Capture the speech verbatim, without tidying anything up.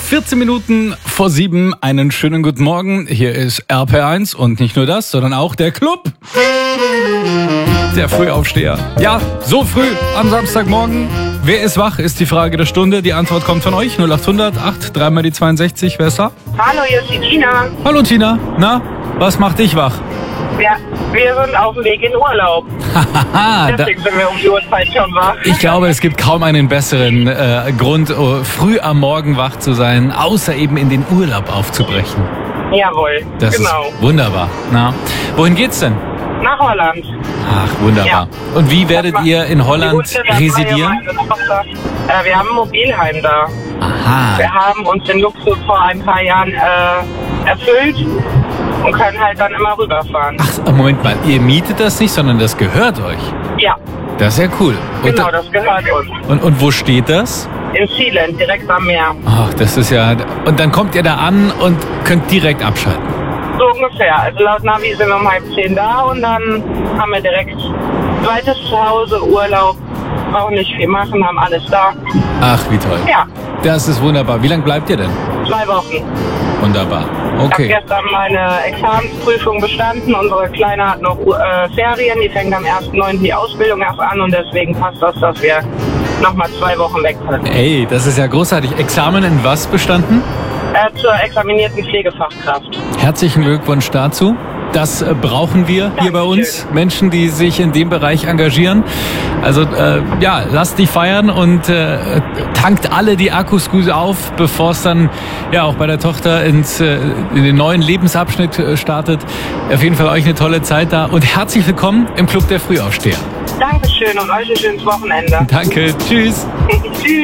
vierzehn Minuten vor sieben, einen schönen guten Morgen. Hier ist R P R eins und nicht nur das, sondern auch der Club. Der Frühaufsteher. Ja, so früh am Samstagmorgen. Wer ist wach, ist die Frage der Stunde. Die Antwort kommt von euch. null acht hundert acht, dreimal die zweiundsechzig. Wer ist da? Hallo, hier ist die Tina. Hallo Tina. Na, was macht dich wach? Ja, wir sind auf dem Weg in Urlaub. Haha, da, Deswegen sind wir um die Uhrzeit schon wach. ich glaube, es gibt kaum einen besseren äh, Grund, uh, früh am Morgen wach zu sein, außer eben in den Urlaub aufzubrechen. Jawohl, Das genau. ist wunderbar. Na, wohin geht's denn? Nach Holland. Ach, wunderbar. Ja. Und wie werdet Das ihr in Die Holland Hunde, das residieren? war ja meine Tochter. Äh, wir haben ein Mobilheim da. Aha. Wir haben uns den Luxus vor ein paar Jahren äh, erfüllt und können halt dann immer rüberfahren. Ach, Moment mal, ihr mietet das nicht, sondern das gehört euch. Ja, Das ist ja cool. Und, genau, das gehört uns. und, und wo steht das? In Sealand, direkt am Meer. Ach, das ist ja... Und dann kommt ihr da an und könnt direkt abschalten. So ungefähr. Also laut Navi sind wir um halb zehn da und dann haben wir direkt zweites Zuhause, Urlaub. Brauchen nicht viel machen, haben alles da. Ach, wie toll. Ja, Das ist wunderbar. Wie lange bleibt ihr denn? zwei Wochen. Wunderbar. Ich habe Okay. gestern meine Examensprüfung bestanden. Unsere Kleine hat noch äh, Ferien. Die fängt am ersten neunten die Ausbildung erst an und deswegen passt das, dass wir nochmal zwei Wochen weg können. Ey, das ist ja großartig. Examen in was bestanden? Äh, zur examinierten Pflegefachkraft. Herzlichen Glückwunsch dazu. Das äh, brauchen wir hier bei uns. Menschen, die sich in dem Bereich engagieren. Also äh, ja, lasst die feiern und äh, tankt alle die Akkus gut auf, bevor es dann ja auch bei der Tochter ins, äh, in den neuen Lebensabschnitt äh, startet. Auf jeden Fall euch eine tolle Zeit da und herzlich willkommen im Club der Frühaufsteher. Dankeschön und euch ein schönes Wochenende. Danke, tschüss. Tschüss.